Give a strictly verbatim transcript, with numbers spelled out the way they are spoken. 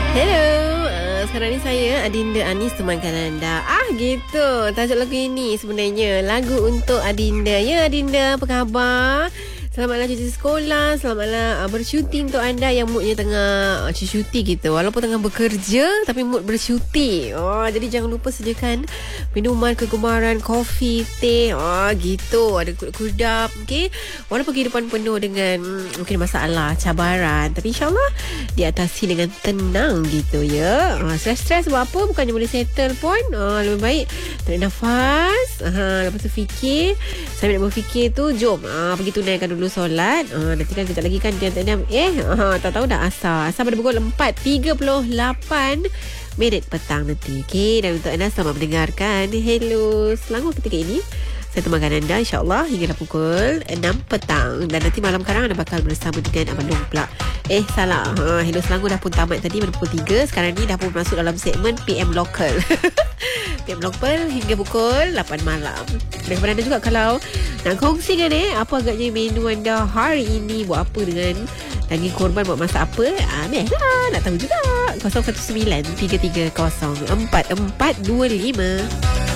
Hello, uh, sekarang ni saya Adinda Anis temankan anda. Ah gitu, tajuk lagu ini sebenarnya lagu untuk Adinda. Ya Adinda, apa khabar? Selamatlah cuti sekolah, selamatlah uh, bercuti untuk anda yang moodnya tengah uh, cuti gitu. Walaupun tengah bekerja tapi mood bercuti. Oh, jadi jangan lupa sediakan minuman kegemaran, kopi, teh, oh gitu. Ada kudap, okey. Walaupun kehidupan penuh dengan hmm, mungkin masalah, cabaran, tapi insyaAllah diatasi dengan tenang gitu ya. Uh, stres-stres buat apa? Bukannya boleh settle pun. Uh, lebih baik tarik nafas. Uh, lepas tu fikir. Sambil nak berfikir tu, jom uh, pergi tunaikan dulu solat. Uh, nanti kan kejap lagi kan dia tak eh uh, tak tahu dah asar. Asar pada pukul empat tiga puluh lapan minit petang nanti. Okey, dan untuk anda selamat mendengarkan Hello Selangor ketika ini. Saya temankan anda insya-Allah hingga pukul enam petang. Dan nanti malam sekarang anda bakal bersama dengan Abang Long pula. Eh salah. Uh, Hello Selangor dah pun tamat tadi pada pukul tiga. Sekarang ni dah pun masuk dalam segmen P M Local. P M Local hingga pukul lapan malam. Dan kepada anda juga kalau nak kongsikan eh apa agaknya menu anda hari ini, buat apa dengan daging korban, buat masak apa? Ah, best lah, nak tahu juga. kosong satu sembilan tiga tiga kosong empat empat dua lima.